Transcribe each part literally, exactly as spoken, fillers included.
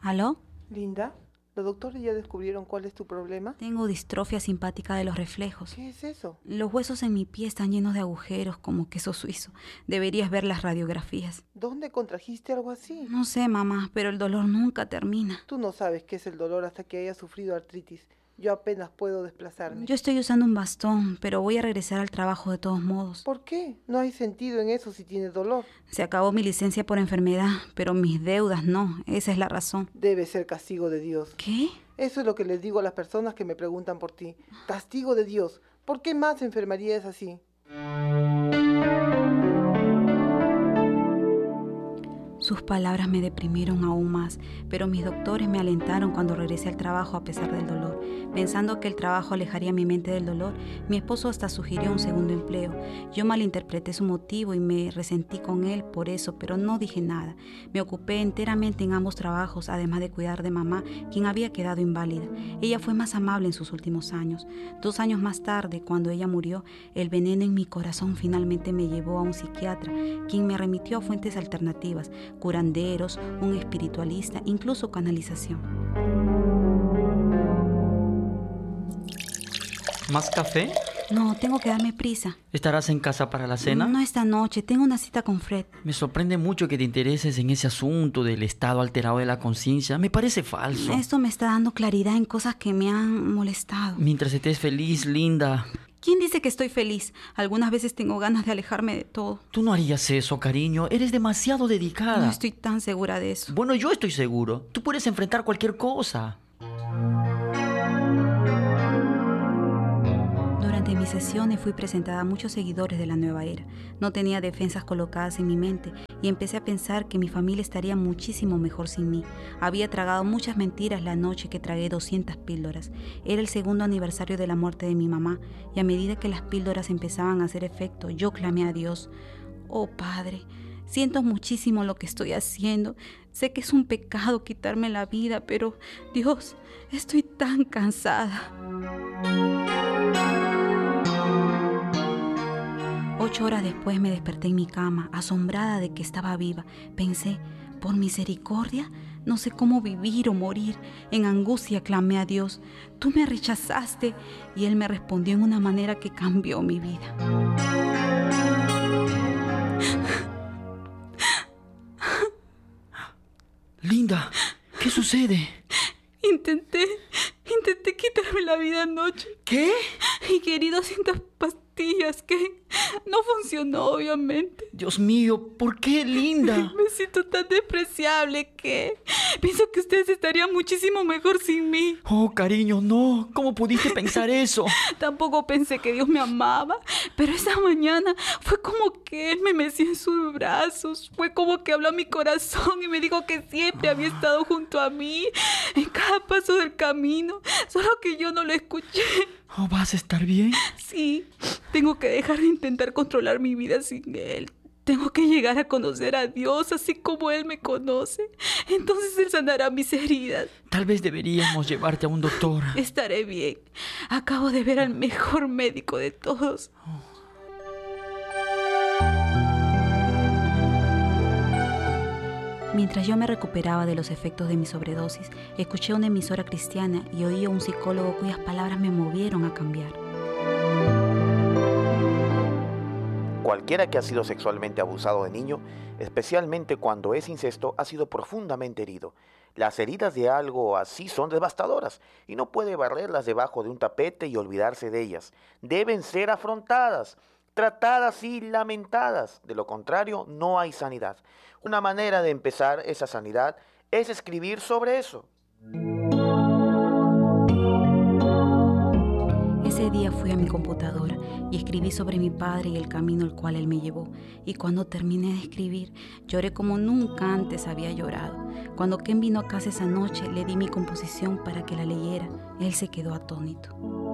¿Aló? Linda, ¿los doctores ya descubrieron cuál es tu problema? Tengo distrofia simpática de los reflejos. ¿Qué es eso? Los huesos en mi pie están llenos de agujeros como queso suizo. Deberías ver las radiografías. ¿Dónde contrajiste algo así? No sé, mamá, pero el dolor nunca termina. Tú no sabes qué es el dolor hasta que hayas sufrido artritis. Yo apenas puedo desplazarme. Yo estoy usando un bastón, pero voy a regresar al trabajo de todos modos. ¿Por qué? No hay sentido en eso si tienes dolor. Se acabó mi licencia por enfermedad, pero mis deudas no. Esa es la razón. Debe ser castigo de Dios. ¿Qué? Eso es lo que les digo a las personas que me preguntan por ti. Castigo de Dios. ¿Por qué más enfermarías así? Sus palabras me deprimieron aún más, pero mis doctores me alentaron cuando regresé al trabajo a pesar del dolor. Pensando que el trabajo alejaría mi mente del dolor, mi esposo hasta sugirió un segundo empleo. Yo malinterpreté su motivo y me resentí con él por eso, pero no dije nada. Me ocupé enteramente en ambos trabajos, además de cuidar de mamá, quien había quedado inválida. Ella fue más amable en sus últimos años. Dos años más tarde, cuando ella murió, el veneno en mi corazón finalmente me llevó a un psiquiatra, quien me remitió a fuentes alternativas, curanderos, un espiritualista, incluso canalización. ¿Más café? No, tengo que darme prisa. ¿Estarás en casa para la cena? No esta noche, tengo una cita con Fred. Me sorprende mucho que te intereses en ese asunto del estado alterado de la conciencia. Me parece falso. Esto me está dando claridad en cosas que me han molestado. Mientras estés feliz, Linda. ¿Quién dice que estoy feliz? Algunas veces tengo ganas de alejarme de todo. Tú no harías eso, cariño. Eres demasiado dedicada. No estoy tan segura de eso. Bueno, yo estoy seguro. Tú puedes enfrentar cualquier cosa. Durante mis sesiones fui presentada a muchos seguidores de la nueva era. No tenía defensas colocadas en mi mente y empecé a pensar que mi familia estaría muchísimo mejor sin mí. Había tragado muchas mentiras la noche que tragué doscientas píldoras. Era el segundo aniversario de la muerte de mi mamá y a medida que las píldoras empezaban a hacer efecto, yo clamé a Dios. Oh Padre, siento muchísimo lo que estoy haciendo. Sé que es un pecado quitarme la vida, pero Dios, estoy tan cansada. Ocho horas después me desperté en mi cama, asombrada de que estaba viva. Pensé, por misericordia, no sé cómo vivir o morir. En angustia clamé a Dios. Tú me rechazaste y Él me respondió en una manera que cambió mi vida. Linda, ¿qué sucede? Intenté, intenté quitarme la vida anoche. ¿Qué? Y querí doscientas pastillas que no funcionó, obviamente. Dios mío, ¿por qué, Linda? Me siento tan despreciable que pienso que ustedes estarían muchísimo mejor sin mí. Oh, cariño, no. ¿Cómo pudiste pensar eso? Tampoco pensé que Dios me amaba, pero esa mañana fue como que Él me meció en sus brazos. Fue como que habló a mi corazón y me dijo que siempre había estado junto a mí en cada paso del camino, solo que yo no lo escuché. Oh, ¿vas a estar bien? Sí, tengo que dejar de intentar controlar mi vida sin Él. Tengo que llegar a conocer a Dios así como Él me conoce. Entonces Él sanará mis heridas. Tal vez deberíamos llevarte a un doctor. Estaré bien. Acabo de ver al mejor médico de todos. Oh. Mientras yo me recuperaba de los efectos de mi sobredosis, escuché una emisora cristiana y oí a un psicólogo cuyas palabras me movieron a cambiar. Cualquiera que ha sido sexualmente abusado de niño, especialmente cuando es incesto, ha sido profundamente herido. Las heridas de algo así son devastadoras y no puede barrerlas debajo de un tapete y olvidarse de ellas. Deben ser afrontadas, tratadas y lamentadas. De lo contrario, no hay sanidad. Una manera de empezar esa sanidad es escribir sobre eso. Ese día fui a mi computadora y escribí sobre mi padre y el camino al cual él me llevó. Y cuando terminé de escribir, lloré como nunca antes había llorado. Cuando Ken vino a casa esa noche, le di mi composición para que la leyera. Él se quedó atónito.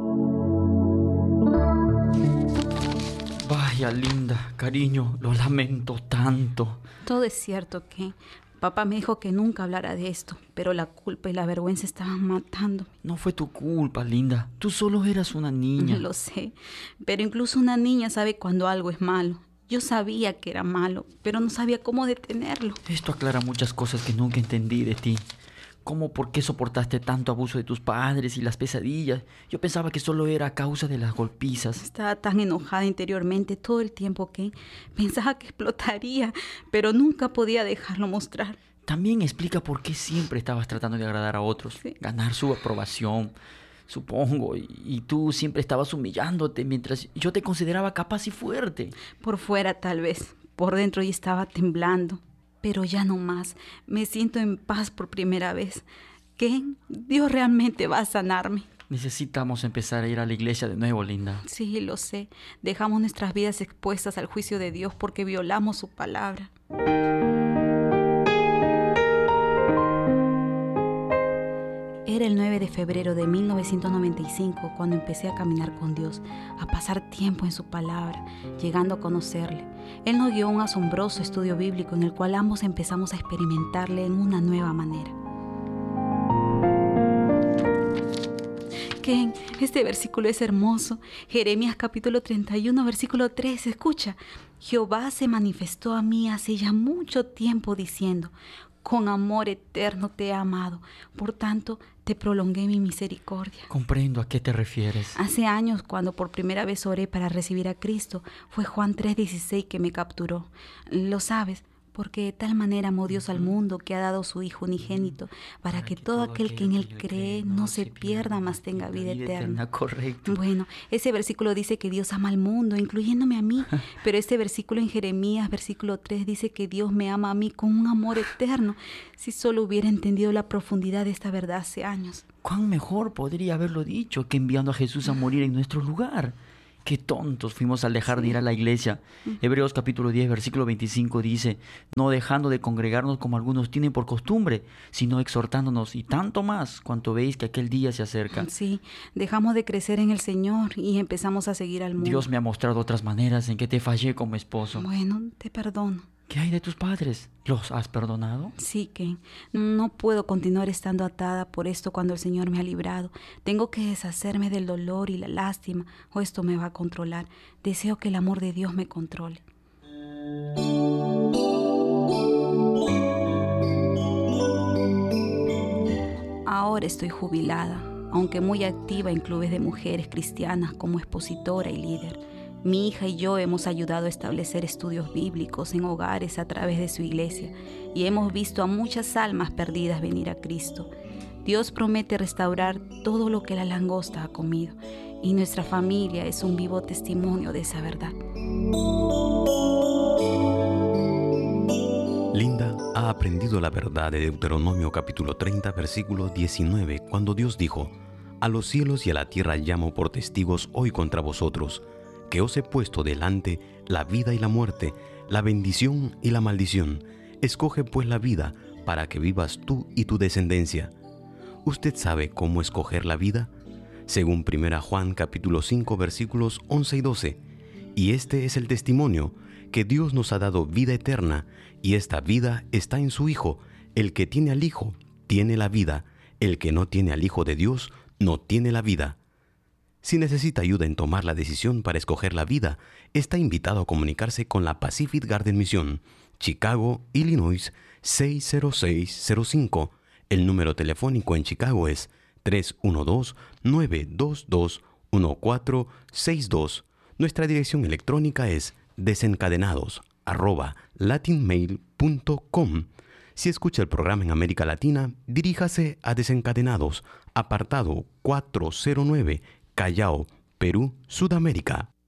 Vaya, Linda, cariño, lo lamento tanto. Todo es cierto, Ken. Papá me dijo que nunca hablara de esto, pero la culpa y la vergüenza estaban matándome. No fue tu culpa, Linda. Tú solo eras una niña. Lo sé, pero incluso una niña sabe cuando algo es malo. Yo sabía que era malo, pero no sabía cómo detenerlo. Esto aclara muchas cosas que nunca entendí de ti. ¿Cómo, por qué soportaste tanto abuso de tus padres y las pesadillas? Yo pensaba que solo era a causa de las golpizas. Estaba tan enojada interiormente todo el tiempo que pensaba que explotaría, pero nunca podía dejarlo mostrar. También explica por qué siempre estabas tratando de agradar a otros, Sí. ganar su aprobación, supongo, y, y tú siempre estabas humillándote mientras yo te consideraba capaz y fuerte. Por fuera tal vez, por dentro ya estaba temblando. Pero ya no más, me siento en paz por primera vez. ¿Qué? Dios realmente va a sanarme. Necesitamos empezar a ir a la iglesia de nuevo, Linda. Sí, lo sé. Dejamos nuestras vidas expuestas al juicio de Dios porque violamos su palabra. Era el nueve de febrero de mil novecientos noventa y cinco cuando empecé a caminar con Dios, a pasar tiempo en su palabra, llegando a conocerle. Él nos guió a un asombroso estudio bíblico en el cual ambos empezamos a experimentarle en una nueva manera. Ken, este versículo es hermoso. Jeremías capítulo treinta y uno, versículo tres, escucha. Jehová se manifestó a mí hace ya mucho tiempo diciendo: con amor eterno te he amado, por tanto te prolongué mi misericordia. Comprendo a qué te refieres. Hace años, cuando por primera vez oré para recibir a Cristo, fue Juan tres dieciséis que me capturó. Lo sabes, porque de tal manera amó Dios al mundo que ha dado su Hijo unigénito, para que todo aquel que en Él cree no se pierda, mas tenga vida eterna. Correcto. Bueno, ese versículo dice que Dios ama al mundo, incluyéndome a mí, pero este versículo en Jeremías, versículo tres, dice que Dios me ama a mí con un amor eterno. Si solo hubiera entendido la profundidad de esta verdad hace años. ¿Cuán mejor podría haberlo dicho que enviando a Jesús a morir en nuestro lugar? Qué tontos fuimos al dejar de ir a la iglesia. Hebreos capítulo diez, versículo veinticinco dice: no dejando de congregarnos como algunos tienen por costumbre, sino exhortándonos, y tanto más cuanto veis que aquel día se acerca. Sí, dejamos de crecer en el Señor y empezamos a seguir al mundo. Dios me ha mostrado otras maneras en que te fallé como esposo. Bueno, te perdono. ¿Qué hay de tus padres? ¿Los has perdonado? Sí, Ken. No puedo continuar estando atada por esto cuando el Señor me ha librado. Tengo que deshacerme del dolor y la lástima, o esto me va a controlar. Deseo que el amor de Dios me controle. Ahora estoy jubilada, aunque muy activa en clubes de mujeres cristianas como expositora y líder. Mi hija y yo hemos ayudado a establecer estudios bíblicos en hogares a través de su iglesia y hemos visto a muchas almas perdidas venir a Cristo. Dios promete restaurar todo lo que la langosta ha comido y nuestra familia es un vivo testimonio de esa verdad. Linda ha aprendido la verdad de Deuteronomio capítulo treinta, versículo diecinueve, cuando Dios dijo: a los cielos y a la tierra llamo por testigos hoy contra vosotros, que os he puesto delante la vida y la muerte, la bendición y la maldición. Escoge pues la vida, para que vivas tú y tu descendencia. ¿Usted sabe cómo escoger la vida? Según primera Juan capítulo cinco, versículos once y doce. Y este es el testimonio, que Dios nos ha dado vida eterna, y esta vida está en su Hijo. El que tiene al Hijo, tiene la vida. El que no tiene al Hijo de Dios, no tiene la vida. Si necesita ayuda en tomar la decisión para escoger la vida, está invitado a comunicarse con la Pacific Garden Mission, Chicago, Illinois, seis cero seis cero cinco. El número telefónico en Chicago es tres uno dos, nueve dos dos, uno cuatro seis dos. Nuestra dirección electrónica es desencadenados arroba latinmail punto com. Si escucha el programa en América Latina, diríjase a Desencadenados, apartado cuatrocientos nueve, Callao, Perú, Sudamérica.